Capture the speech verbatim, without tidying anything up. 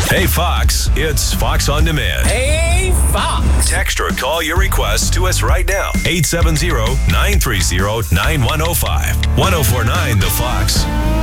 Hey, Fox, it's Fox On Demand. Hey, Fox. Text or call your requests to us right now. eight seven zero, nine three zero, nine one zero five. ten forty-nine The Fox.